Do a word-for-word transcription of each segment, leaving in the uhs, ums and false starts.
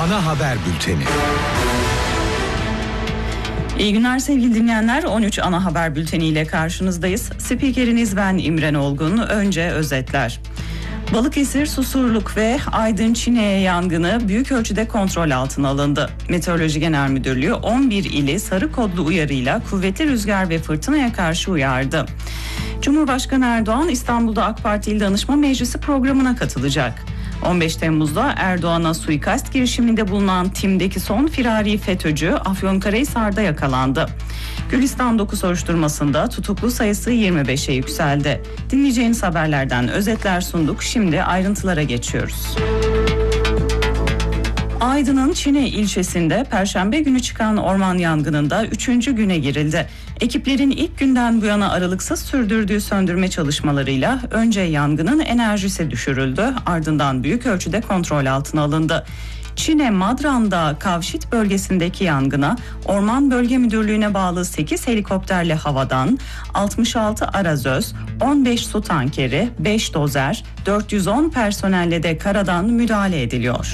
Ana haber bülteni. İyi günler sevgili dinleyenler. on üç ana haber bülteni ile karşınızdayız. Spikeriniz ben İmren Olgun. Önce özetler. Balıkesir, Susurluk ve Aydın Çine'ye yangını büyük ölçüde kontrol altına alındı. Meteoroloji Genel Müdürlüğü on bir ili sarı kodlu uyarıyla kuvvetli rüzgar ve fırtınaya karşı uyardı. Cumhurbaşkanı Erdoğan İstanbul'da AK Parti İl Danışma Meclisi programına katılacak. on beş Temmuz'da Erdoğan'a suikast girişiminde bulunan timdeki son firari FETÖ'cü Afyonkarahisar'da yakalandı. Gülistan dokuz soruşturmasında tutuklu sayısı yirmi beşe yükseldi. Dinleyeceğiniz haberlerden özetler sunduk. Şimdi ayrıntılara geçiyoruz. Aydın'ın Çine ilçesinde Perşembe günü çıkan orman yangınında üçüncü güne girildi. Ekiplerin ilk günden bu yana aralıksız sürdürdüğü söndürme çalışmalarıyla önce yangının enerjisi düşürüldü, ardından büyük ölçüde kontrol altına alındı. Çine Madran'da Kavşit bölgesindeki yangına Orman Bölge Müdürlüğü'ne bağlı sekiz helikopterle havadan, altmış altı arazöz, on beş su tankeri, beş dozer, dört yüz on personelle de karadan müdahale ediliyor.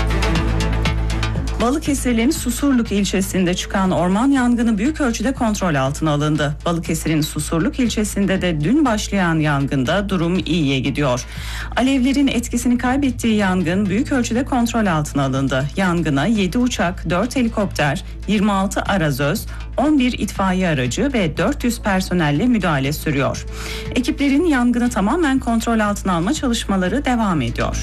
Balıkesir'in Susurluk ilçesinde çıkan orman yangını büyük ölçüde kontrol altına alındı. Balıkesir'in Susurluk ilçesinde de dün başlayan yangında durum iyiye gidiyor. Alevlerin etkisini kaybettiği yangın büyük ölçüde kontrol altına alındı. Yangına yedi uçak, dört helikopter, yirmi altı arazöz, on bir itfaiye aracı ve dört yüz personelle müdahale sürüyor. Ekiplerin yangını tamamen kontrol altına alma çalışmaları devam ediyor.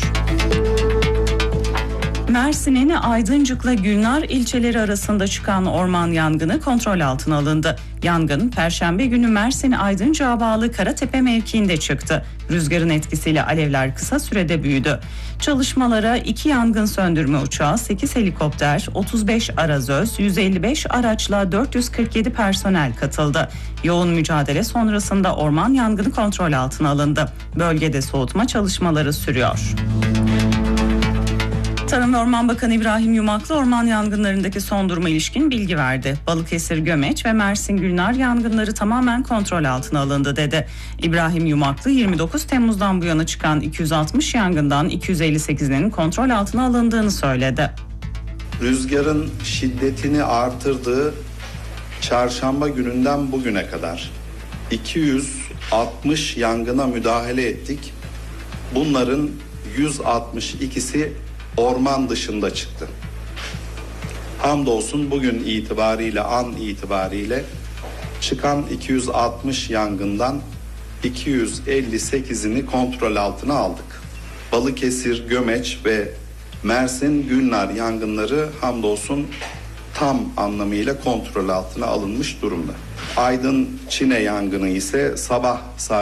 Mersin'in Aydıncık'la Gülnar ilçeleri arasında çıkan orman yangını kontrol altına alındı. Yangın Perşembe günü Mersin Aydıncık'a bağlı Karatepe mevkiinde çıktı. Rüzgarın etkisiyle alevler kısa sürede büyüdü. Çalışmalara iki yangın söndürme uçağı, sekiz helikopter, otuz beş arazöz, yüz elli beş araçla dört yüz kırk yedi personel katıldı. Yoğun mücadele sonrasında orman yangını kontrol altına alındı. Bölgede soğutma çalışmaları sürüyor. Tarım ve Orman Bakanı İbrahim Yumaklı orman yangınlarındaki son duruma ilişkin bilgi verdi. Balıkesir, Gömeç ve Mersin Gülnar yangınları tamamen kontrol altına alındı dedi. İbrahim Yumaklı yirmi dokuz Temmuz'dan bu yana çıkan iki yüz altmış yangından iki yüz elli sekizinin kontrol altına alındığını söyledi. Rüzgarın şiddetini artırdığı çarşamba gününden bugüne kadar iki yüz altmış yangına müdahale ettik. Bunların yüz altmış ikisi orman dışında çıktı. Hamdolsun bugün itibariyle, an itibariyle çıkan iki yüz altmış yangından iki yüz elli sekizini kontrol altına aldık. Balıkesir, Gömeç ve Mersin Gülnar yangınları hamdolsun tam anlamıyla kontrol altına alınmış durumda. Aydın Çine yangını ise sabah saat